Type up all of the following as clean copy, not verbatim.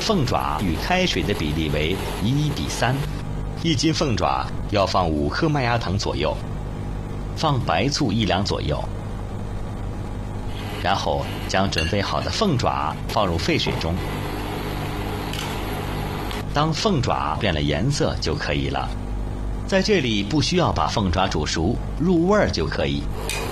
凤爪与开水的比例为1:3，1斤凤爪要放5克麦芽糖左右，放白醋1两左右，然后将准备好的凤爪放入沸水中。当凤爪变了颜色就可以了。在这里不需要把凤爪煮熟，入味儿就可以。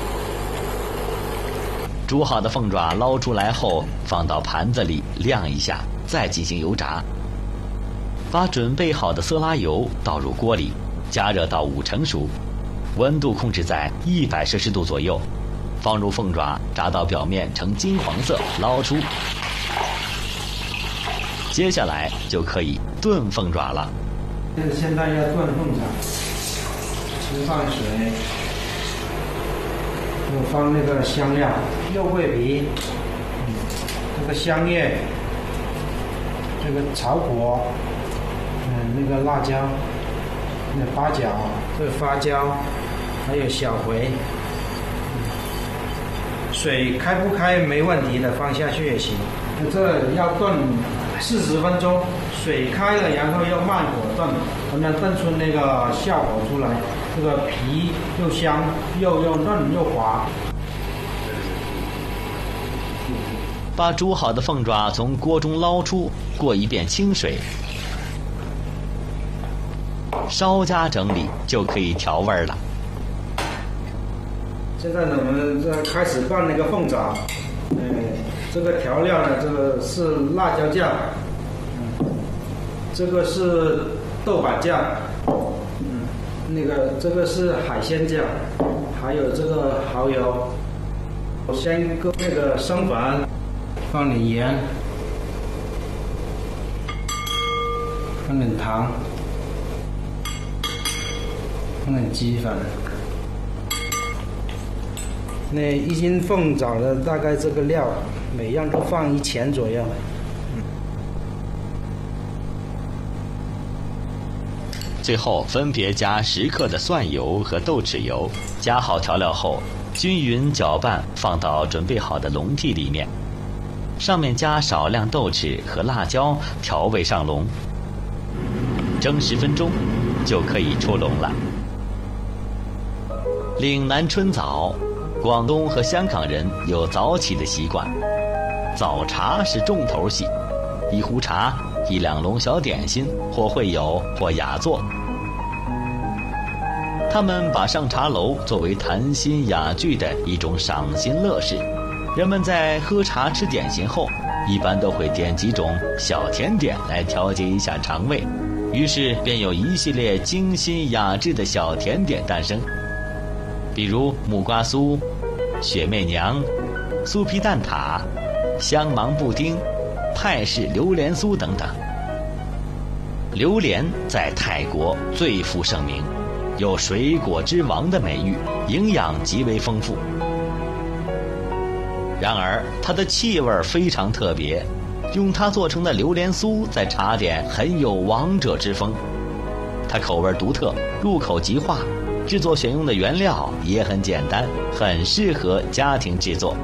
煮好的凤爪捞出来后，放到盘子里晾一下，再进行油炸。把准备好的色拉油倒入锅里，加热到5成熟，温度控制在100摄氏度左右。放入凤爪，炸到表面呈金黄色，捞出。接下来就可以炖凤爪了。 现在要炖凤爪，先放水，又放那个香料，肉桂皮，这个香叶，这个草果，那个辣椒，那八角，这个花椒，还有小茴。水开不开没问题的，放下去也行。这要炖40分钟，水开了，然后要慢火炖，才能炖出那个效果出来。这个皮又香，又嫩又滑。 把煮好的凤爪从锅中捞出，过一遍清水，稍加整理就可以调味了。 现在呢，我们开始拌那个凤爪。这个调料呢，这个是辣椒酱，这个是豆瓣酱，这个是海鲜酱，还有这个蚝油，先搁那个生粉，放点盐，放点糖，放点鸡粉。那1斤凤爪的大概这个料，每样都放1钱左右。 最后分别加10克的蒜油和豆豉油，加好调料后，均匀搅拌，放到准备好的笼屉里面，上面加少量豆豉和辣椒调味上笼，蒸10分钟就可以出笼了。岭南春早，广东和香港人有早起的习惯，早茶是重头戏，1壶茶，1两笼小点心，或会友或雅座。他们把上茶楼作为谈心雅聚的一种赏心乐事。人们在喝茶吃点心后，一般都会点几种小甜点来调节一下肠胃，于是便有一系列精心雅致的小甜点诞生，比如木瓜酥、雪媚娘、酥皮蛋挞、香芒布丁、泰式榴莲酥等等。榴莲在泰国最负盛名，有水果之王的美誉，营养极为丰富。然而它的气味非常特别，用它做成的榴莲酥在茶点很有王者之风。它口味独特，入口即化，制作选用的原料也很简单，很适合家庭制作。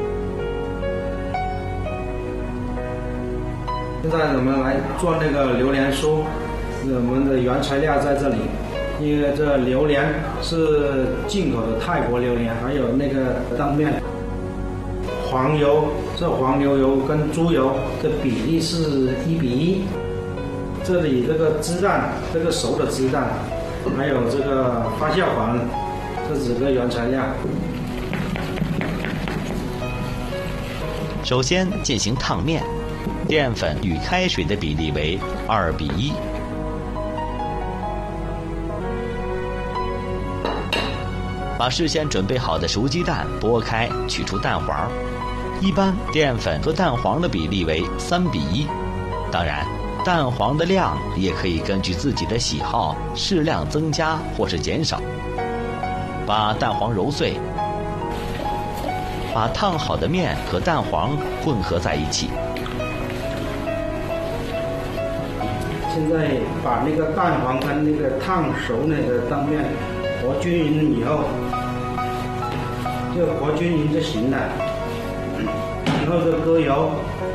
现在我们来做那个榴莲酥，我们的原材料在这里。因为这榴莲是进口的泰国榴莲，还有那个当面黄油，这黄牛油跟猪油的比例是1:1。这里这个鸡蛋，这个熟的鸡蛋，还有这个发酵粉，这几个原材料。 首先进行烫面，淀粉与开水的比例为2:1。把事先准备好的熟鸡蛋剥开，取出蛋黄。一般淀粉和蛋黄的比例为3:1。当然，蛋黄的量也可以根据自己的喜好适量增加或是减少。把蛋黄揉碎，把烫好的面和蛋黄混合在一起。 现在把那个蛋黄跟那个烫熟那个当面和均匀以后，就和均匀就行了。然后就搁油，